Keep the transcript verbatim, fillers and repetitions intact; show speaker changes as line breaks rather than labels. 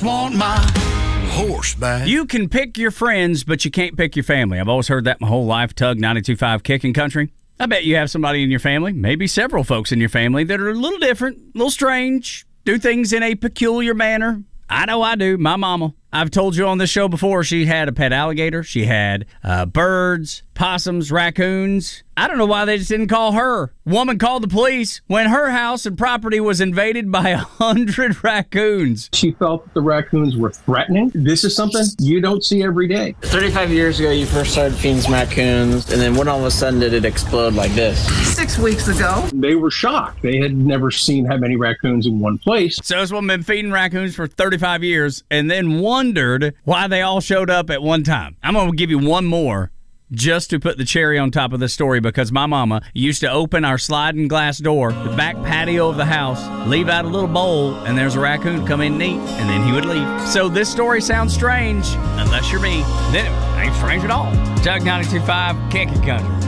just want my horse back.
You can pick your friends, but you can't pick your family. I've always heard that my whole life. Tug ninety-two point five Kicking Country. I bet you have somebody in your family, maybe several folks in your family, that are a little different, a little strange, do things in a peculiar manner. I know I do. My mama. I've told you on this show before, she had a pet alligator. She had uh, birds, possums, raccoons. I don't know why they just didn't call her. Woman called the police when her house and property was invaded by a hundred raccoons.
She felt that the raccoons were threatening. This is something you don't see every day.
thirty-five years ago, you first started feeding some raccoons, and then when all of a sudden did it explode like this?
Six weeks ago.
They were shocked. They had never seen that many raccoons in one place.
So this woman been feeding raccoons for thirty-five years and then wondered why they all showed up at one time. I'm going to give you one more just to put the cherry on top of the story, because my mama used to open our sliding glass door, the back patio of the house, leave out a little bowl, and there's a raccoon come in and eat, and then he would leave. So this story sounds strange, unless you're me. Then it ain't strange at all. Tug ninety-two point five, Kicking Country.